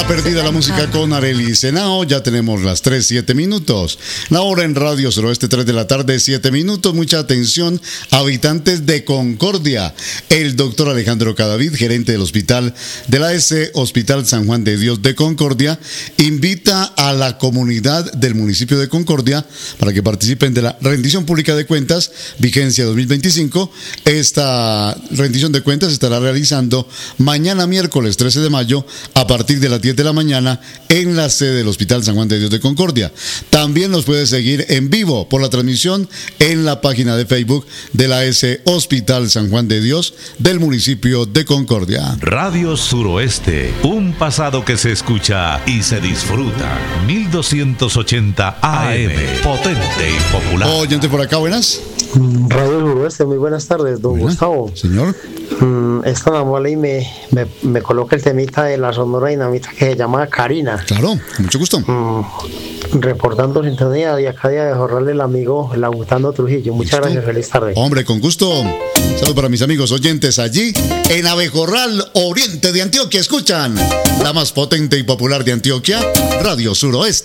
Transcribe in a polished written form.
Perdida la música con Arely Senao. Ya tenemos las 3:07. La hora en Radio Suroeste, 3 de la tarde, 7 minutos. Mucha atención, habitantes de Concordia. El doctor Alejandro Cadavid, gerente del hospital de la S, Hospital San Juan de Dios de Concordia, invita a la comunidad del municipio de Concordia para que participen de la rendición pública de cuentas, vigencia 2025. Esta rendición de cuentas se estará realizando mañana miércoles 13 de mayo a partir de las 10 de la mañana en la sede del Hospital San Juan de Dios de Concordia. También nos puede seguir en vivo por la transmisión en la página de Facebook de la S Hospital San Juan de Dios del municipio de Concordia. Radio Suroeste, un pasado que se escucha y se disfruta. 1280 AM, potente y popular. Oyente por acá, buenas. Radio Suroeste, muy buenas tardes, don Gustavo. Señor. Es tan amable y me coloca el temita de la Sonora Dinamita que se llama Karina. Claro, con mucho gusto. Reportando sintonía de acá de Abejorral, el amigo Lautando Trujillo. Muchas gracias, feliz tarde. Hombre, con gusto. Saludos para mis amigos oyentes allí en Abejorral, oriente de Antioquia. Escuchan la más potente y popular de Antioquia, Radio Suroeste.